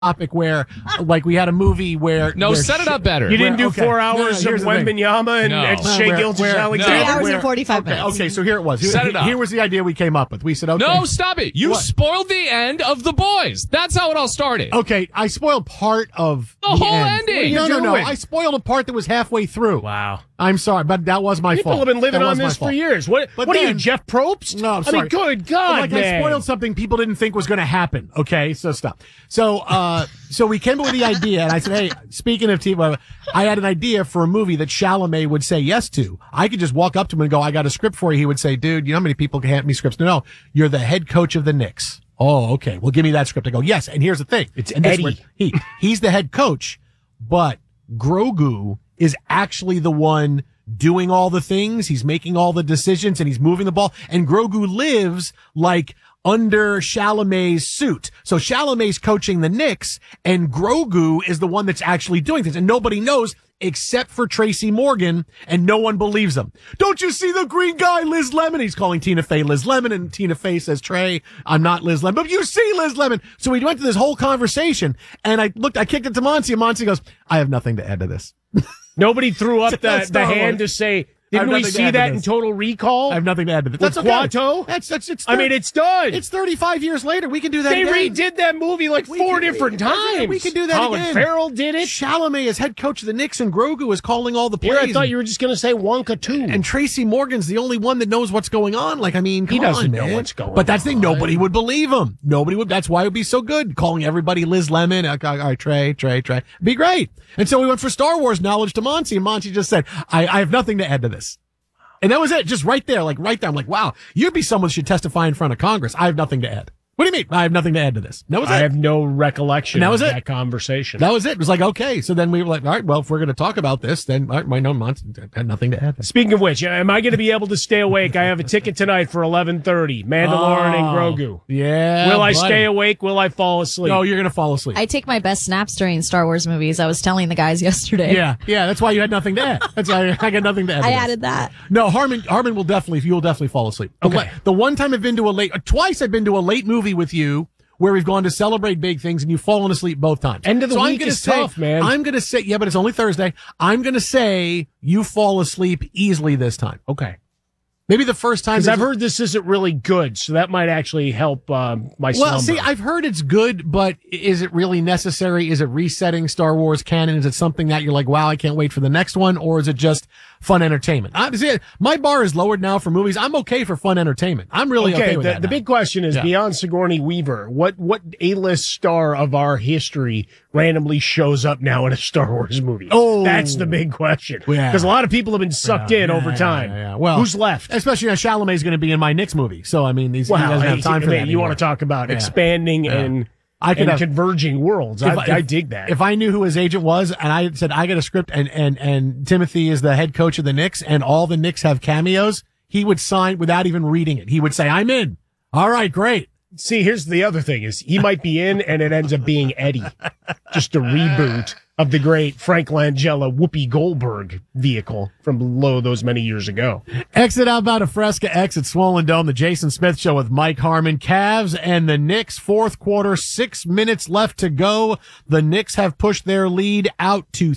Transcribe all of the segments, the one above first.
topic where, like, we had a movie where... No, set it up better. You didn't do 4 hours of Wembanyama and Shea Gilgeous-Alexander? 3 hours and 45 minutes. Okay, so here it was. Set it up. Here was the idea we came up with. We said, okay. No, stop it. You spoiled the end of The Boys. That's how it all started. Okay, I spoiled part of the whole ending. No. I spoiled a part that was halfway through. Wow. I'm sorry, but that was my fault. People have been living on this for years. What are you, Jeff Probst? No, I'm sorry. I mean, good God, I spoiled something people didn't think was going to happen. Okay, so stop. So we came up with the idea, and I said, hey, speaking of TV, I had an idea for a movie that Chalamet would say yes to. I could just walk up to him and go, I got a script for you. He would say, dude, you know how many people can hand me scripts? No, you're the head coach of the Knicks. Oh, okay. Well, give me that script. I go, yes. And here's the thing. It's Eddie. He's the head coach, but Grogu is actually the one doing all the things. He's making all the decisions and he's moving the ball. And Grogu lives like under Chalamet's suit. So Chalamet's coaching the Knicks and Grogu is the one that's actually doing things. And nobody knows except for Tracy Morgan, and no one believes him. Don't you see the green guy, Liz Lemon? He's calling Tina Fey Liz Lemon, and Tina Fey says, Trey, I'm not Liz Lemon. But you see Liz Lemon. So we went to this whole conversation, and I kicked it to Monty, and Monty goes, I have nothing to add to this. Nobody threw up the hand to say, didn't we see that in Total Recall? I have nothing to add to this. That's okay. Quato? It's done. It's 35 years later. We can do that again. They redid that movie like four different times. We can do that Colin again. Farrell did it. Chalamet is head coach of the Knicks, and Grogu is calling all the plays. Here, I thought you were just going to say Wonka too. And Tracy Morgan's the only one that knows what's going on. Like, I mean, he doesn't know what's going on. But that's the thing. Nobody would believe him. Nobody would. That's why it would be so good. Calling everybody Liz Lemon. All right, Trey. Be great. And so we went for Star Wars knowledge to Monty, and Monty just said, I have nothing to add to this. And that was it. Just right there. I'm like, wow, you'd be someone who should testify in front of Congress. I have nothing to add. What do you mean? I have nothing to add to this. That was it. I have no recollection of that conversation. That was it. It was like, okay. So then we were like, all right, well, if we're going to talk about this, then all right, Monty had nothing to add. Speaking of which, am I going to be able to stay awake? I have a ticket tonight for 11:30. Mandalorian and Grogu. Yeah. Will I stay awake? Will I fall asleep? No, you're going to fall asleep. I take my best snaps during Star Wars movies. I was telling the guys yesterday. Yeah. That's why you had nothing to add. That's why I got nothing to add. I added that. No, Harmon will definitely fall asleep. Okay. The one time I've been to twice I've been to a late movie with you, where we've gone to celebrate big things and you've fallen asleep both times. End of the week is tough, man. I'm going to say, yeah, but it's only Thursday. I'm going to say you fall asleep easily this time. Okay. Maybe the first time. Because I've heard this isn't really good, so that might actually help my slumber. Well, see, I've heard it's good, but is it really necessary? Is it resetting Star Wars canon? Is it something that you're like, wow, I can't wait for the next one? Or is it just fun entertainment? My bar is lowered now for movies. I'm okay for fun entertainment. I'm really okay with that. The big question is, beyond Sigourney Weaver, what A-list star of our history randomly shows up now in a Star Wars movie? Oh, that's the big question. Because a lot of people have been sucked in over time. Yeah. Well, who's left? Especially now, Chalamet's going to be in my Knicks movie. So, I mean, he doesn't have time for that You want to talk about expanding and converging worlds. I dig that. If I knew who his agent was and I said, I got a script and Timothy is the head coach of the Knicks and all the Knicks have cameos, he would sign without even reading it. He would say, I'm in. All right, great. See, here's the other thing is he might be in and it ends up being Eddie. Just a reboot of the great Frank Langella Whoopi Goldberg vehicle from those many years ago. Exit outbound of Fresca, exit Swollen Dome, the Jason Smith Show with Mike Harmon. Cavs and the Knicks, fourth quarter, 6 minutes left to go. The Knicks have pushed their lead out to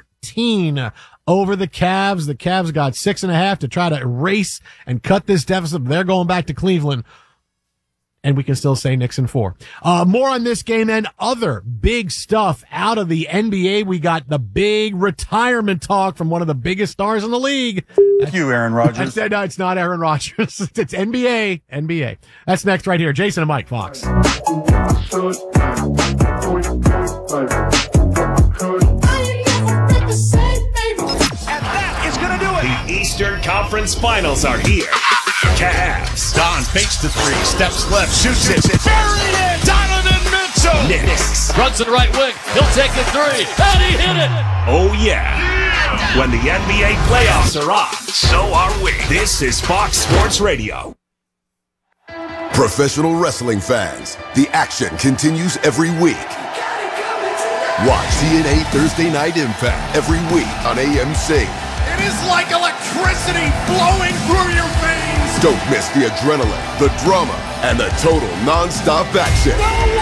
13 over the Cavs. The Cavs got 6.5 to try to erase and cut this deficit. They're going back to Cleveland. And we can still say Knicks in 4. More on this game and other big stuff out of the NBA. We got the big retirement talk from one of the biggest stars in the league. Thank you, Aaron Rodgers. No, it's not Aaron Rodgers. It's NBA. That's next right here. Jason and Mike, Fox. And that is going to do it. The Eastern Conference Finals are here. Cavs. Don fakes the three, steps left, shoots it. Buried it. Donovan Mitchell. Knicks. Runs to the right wing. He'll take the three. And he hit it. Oh, yeah. When the NBA playoffs are on, so are we. This is Fox Sports Radio. Professional wrestling fans, the action continues every week. Watch TNA Thursday Night Impact every week on AMC. It is like electricity flowing through your veins. Don't miss the adrenaline, the drama, and the total non-stop action. No